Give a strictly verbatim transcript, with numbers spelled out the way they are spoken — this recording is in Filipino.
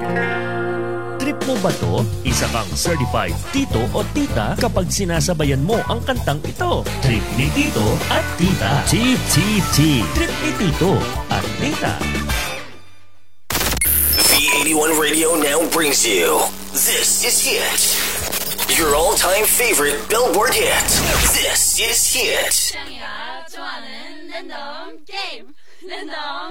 Trip mo ba to? Isa kang certified tito o tita kapag sinasabayan mo ang kantang ito. Trip ni Tito at Tita. T T T. Trip ni Tito at Tita. V eighty-one Radio now brings you This Is Hit. Your all-time favorite Billboard hit. This is Hit. 짱이가 좋아하는 랜덤 게임. 랜덤